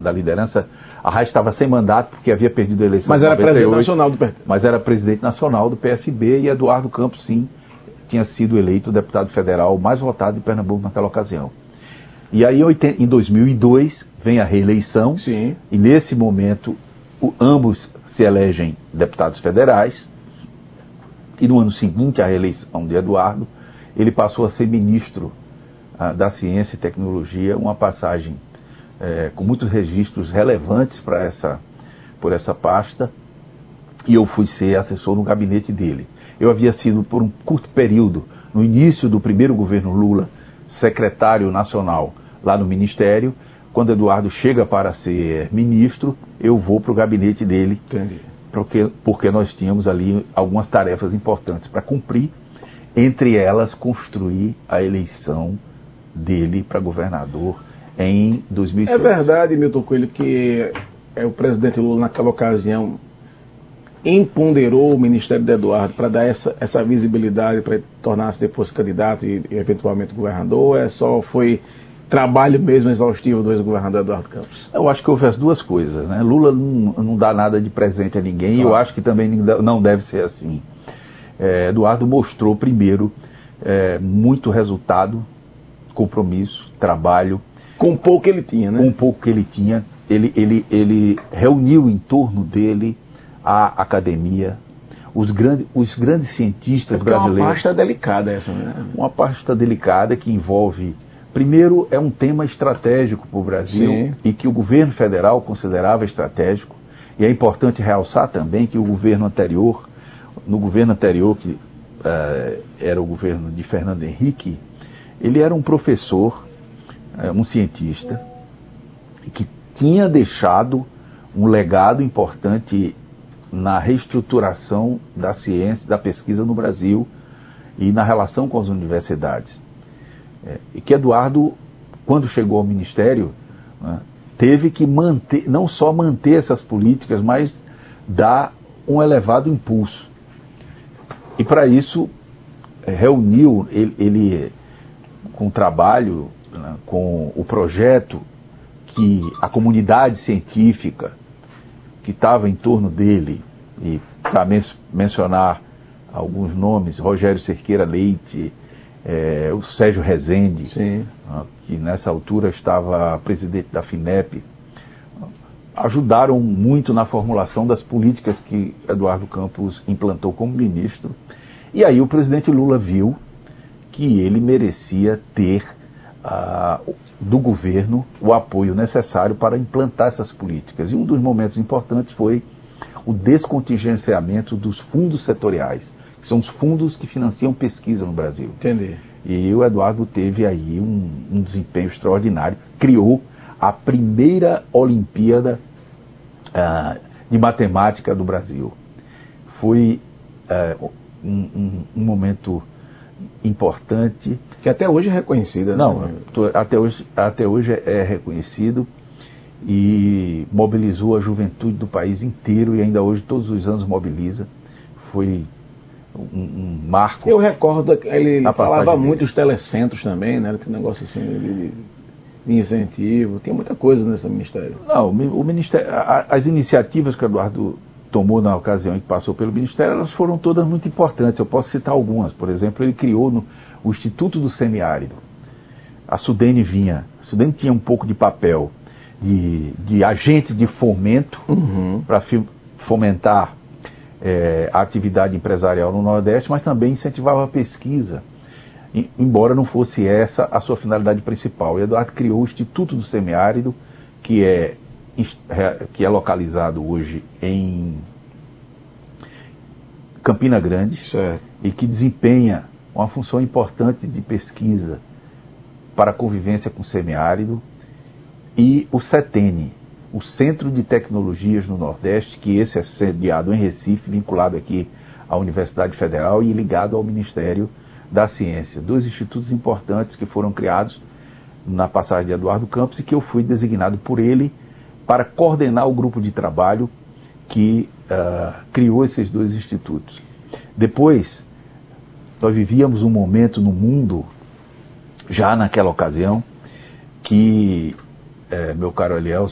da liderança. Arraes estava sem mandato porque havia perdido a eleição. Mas era presidente nacional do PSB. Mas era presidente nacional do PSB, e Eduardo Campos, sim, tinha sido eleito deputado federal mais votado de Pernambuco naquela ocasião. E aí, em 2002, vem a reeleição, sim. E nesse momento, ambos se elegem deputados federais, e no ano seguinte à reeleição de Eduardo, ele passou a ser ministro da Ciência e Tecnologia, uma passagem com muitos registros relevantes por essa pasta, e eu fui ser assessor no gabinete dele. Eu havia sido, por um curto período, no início do primeiro governo Lula, secretário nacional lá no Ministério. Quando Eduardo chega para ser ministro, eu vou para o gabinete dele. Entendi. Porque nós tínhamos ali algumas tarefas importantes para cumprir, entre elas construir a eleição dele para governador em 2006. É verdade, Milton Coelho, que o presidente Lula naquela ocasião empoderou o Ministério de Eduardo para dar essa visibilidade, para ele tornar-se depois candidato e eventualmente governador, só foi trabalho mesmo exaustivo do ex-governador Eduardo Campos? Eu acho que houve as duas coisas, né? Lula não dá nada de presente a ninguém, e eu acho que também não deve ser assim. Eduardo mostrou primeiro muito resultado, compromisso, trabalho. Com pouco que ele tinha, né? Com pouco que ele tinha, ele reuniu em torno dele a academia, os grandes cientistas brasileiros. É uma pasta delicada essa, né? Uma pasta delicada que envolve... Primeiro, é um tema estratégico para o Brasil, sim, e que o governo federal considerava estratégico. E é importante realçar também que no governo anterior, que era o governo de Fernando Henrique, ele era um professor, um cientista, que tinha deixado um legado importante na reestruturação da ciência, da pesquisa no Brasil e na relação com as universidades. E que Eduardo, quando chegou ao Ministério, teve que manter, não só manter essas políticas, mas dar um elevado impulso. E para isso, reuniu ele com o trabalho, com o projeto que a comunidade científica que estava em torno dele, e para mencionar alguns nomes, Rogério Cerqueira Leite, o Sérgio Rezende, que nessa altura estava presidente da FINEP, ajudaram muito na formulação das políticas que Eduardo Campos implantou como ministro. E aí o presidente Lula viu que ele merecia ter do governo o apoio necessário para implantar essas políticas. E um dos momentos importantes foi o descontingenciamento dos fundos setoriais, que são os fundos que financiam pesquisa no Brasil. Entendi. E o Eduardo teve aí um desempenho extraordinário, criou a primeira Olimpíada de Matemática do Brasil. Foi um momento importante. Que até hoje é reconhecida. Não, até hoje é reconhecido, e mobilizou a juventude do país inteiro, e ainda hoje todos os anos mobiliza. Foi um marco. Eu recordo que ele falava muito dos telecentros também, né? Que negócio assim de incentivo, tinha muita coisa nesse ministério. Não, o ministério, as iniciativas que o Eduardo tomou na ocasião em que passou pelo ministério, elas foram todas muito importantes. Eu posso citar algumas. Por exemplo, ele criou o Instituto do Semiárido. A Sudene tinha um pouco de papel de agente de fomento, para fomentar a atividade empresarial no Nordeste, mas também incentivava a pesquisa, embora não fosse essa a sua finalidade principal. E Eduardo criou o Instituto do Semiárido, que é localizado hoje em Campina Grande, certo, e que desempenha uma função importante de pesquisa para a convivência com o semiárido. E o CETENE, o Centro de Tecnologias no Nordeste, que esse é sediado em Recife, vinculado aqui à Universidade Federal e ligado ao Ministério da Ciência. Dois institutos importantes que foram criados na passagem de Eduardo Campos, e que eu fui designado por ele para coordenar o grupo de trabalho que criou esses dois institutos. Depois, nós vivíamos um momento no mundo, já naquela ocasião, que, meu caro Eliel,